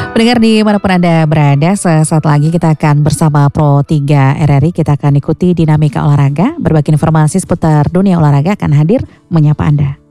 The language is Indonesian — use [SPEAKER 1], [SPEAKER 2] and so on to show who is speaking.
[SPEAKER 1] Pendengar dimanapun Anda berada, sesaat lagi kita akan bersama Pro 3 RRI, kita akan ikuti dinamika olahraga, berbagi informasi seputar dunia olahraga akan hadir menyapa Anda.